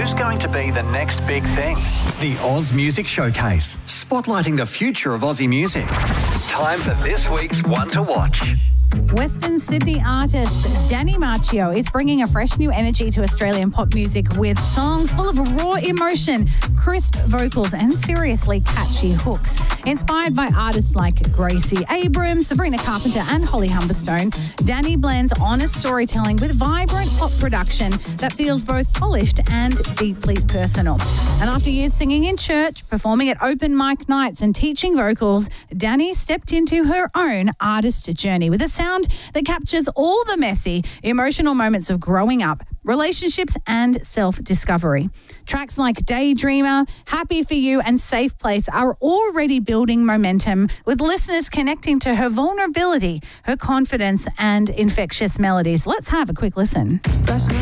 Who's going to be the next big thing? The Oz Music Showcase, spotlighting the future of Aussie music. Time for this week's One to Watch. Western Sydney artist Danny Macchio is bringing a fresh new energy to Australian pop music with songs full of raw emotion, crisp vocals and seriously catchy hooks. Inspired by artists like Gracie Abrams, Sabrina Carpenter and Holly Humberstone, Danny blends honest storytelling with vibrant pop production that feels both polished and deeply personal. And after years singing in church, performing at open mic nights and teaching vocals, Danny stepped into her own artist journey with a sound that captures all the messy, emotional moments of growing up, relationships and self-discovery. Tracks like Daydreamer, Happy For You and Safe Place are already building momentum, with listeners connecting to her vulnerability, her confidence and infectious melodies. Let's have a quick listen.